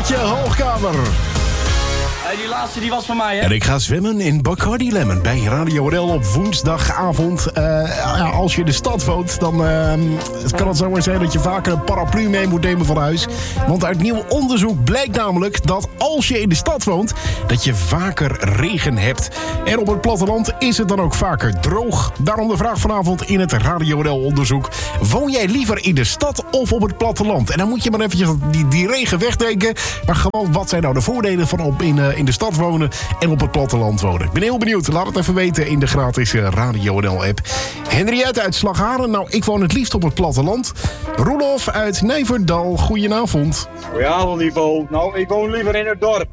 Lotje Hoogkamer. Die laatste die was van mij, hè? En ik ga zwemmen in Bacardi Lemon bij Radio RL op woensdagavond. Als je in de stad woont, dan kan het zomaar zijn dat je vaker een paraplu mee moet nemen van huis. Want uit nieuw onderzoek blijkt namelijk dat als je in de stad woont, dat je vaker regen hebt. En op het platteland is het dan ook vaker droog. Daarom de vraag vanavond in het Radio RL onderzoek. Woon jij liever in de stad of op het platteland? En dan moet je maar eventjes die regen wegdenken. Maar gewoon, wat zijn nou de voordelen van in de stad wonen en op het platteland wonen? Ik ben heel benieuwd. Laat het even weten in de gratis Radio NL-app. Henriette uit Slagharen. Nou, ik woon het liefst op het platteland. Roelof uit Nijverdal. Goedenavond. Goedenavond, Ivo. Nou, ik woon liever in het dorp.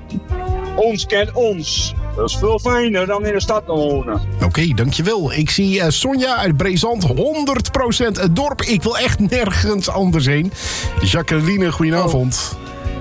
Ons kent ons. Dat is veel fijner dan in de stad te wonen. Oké, dankjewel. Ik zie Sonja uit Brezand. 100% het dorp. Ik wil echt nergens anders heen. Jacqueline, goedenavond.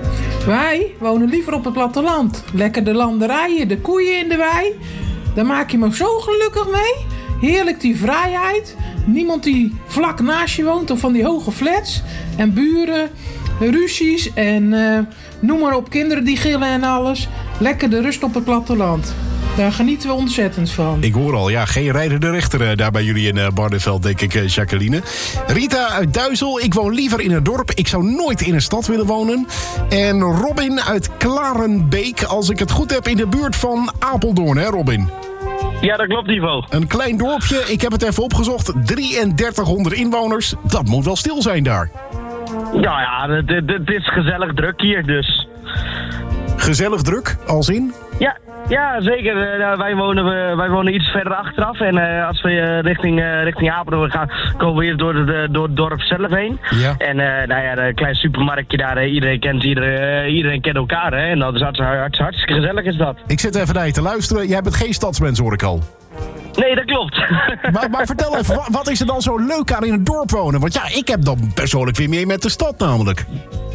Wij wonen liever op het platteland. Lekker de landerijen, de koeien in de wei. Daar maak je me zo gelukkig mee. Heerlijk die vrijheid. Niemand die vlak naast je woont of van die hoge flats. En buren, ruzies en noem maar op, kinderen die gillen en alles. Lekker de rust op het platteland. Daar genieten we ontzettend van. Ik hoor al, geen rijdende rechter daar bij jullie in Barneveld, denk ik, Jacqueline. Rita uit Duizel, ik woon liever in het dorp. Ik zou nooit in een stad willen wonen. En Robin uit Klarenbeek, als ik het goed heb, in de buurt van Apeldoorn, hè Robin? Ja, dat klopt, Ivo. Een klein dorpje, ik heb het even opgezocht. 3300 inwoners, dat moet wel stil zijn daar. Ja, het is gezellig druk hier, dus. Gezellig druk, als in? Ja, zeker. Wij wonen iets verder achteraf. En als we richting Apeldoorn gaan, komen we eerst door het dorp zelf heen. Ja. En een klein supermarktje daar. Iedereen kent elkaar. Hè? En dat is hartstikke gezellig is dat. Ik zit even naar je te luisteren. Jij bent geen stadsmens, hoor ik al. Nee, dat klopt. Maar vertel even, wat is er dan zo leuk aan in het dorp wonen? Want ja, ik heb dan persoonlijk weer meer met de stad namelijk.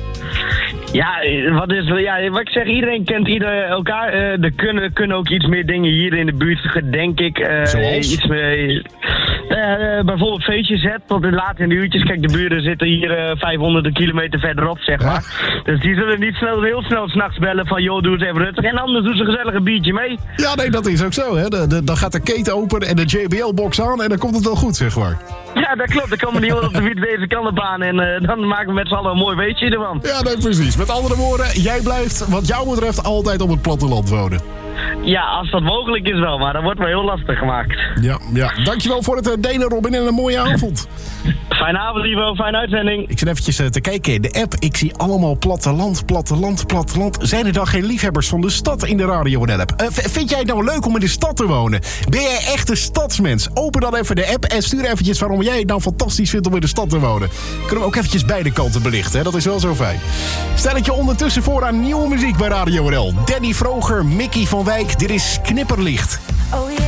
Ja, wat ik zeg, iedereen kent elkaar. Er kunnen ook iets meer dingen hier in de buurt, denk ik. Zoals? Iets meer, bijvoorbeeld feestjes tot in laat in de uurtjes. Kijk, de buren zitten hier 500 kilometer verderop, zeg maar. Ja. Dus die zullen niet heel snel 's nachts bellen van, joh, doe het even rustig. En anders doen ze gezellig een biertje mee. Ja, nee, dat is ook zo, hè. Dan gaat de keten open en de JBL-box aan en dan komt het wel goed, zeg maar. Ja, dat klopt. Dan komen die op de fiets deze kant op aan en dan maken we met z'n allen een mooi weetje ervan. Ja, nee, precies. Met andere woorden, jij blijft wat jou betreft altijd op het platteland wonen. Ja, als dat mogelijk is wel, maar dat wordt wel heel lastig gemaakt. Ja. Dankjewel voor het delen, Robin, en een mooie avond. Fijne avond, Ivo. Fijne uitzending. Ik zit eventjes te kijken in de app. Ik zie allemaal platteland. Zijn er dan geen liefhebbers van de stad in de Radio NL-app? Vind jij het nou leuk om in de stad te wonen? Ben jij echt een stadsmens? Open dan even de app en stuur eventjes waarom jij het nou fantastisch vindt om in de stad te wonen. Kunnen we ook eventjes beide kanten belichten, hè? Dat is wel zo fijn. Stel ik je ondertussen voor aan nieuwe muziek bij Radio NL. Danny Vroger, Mickey van Wijk, dit is Knipperlicht. Oh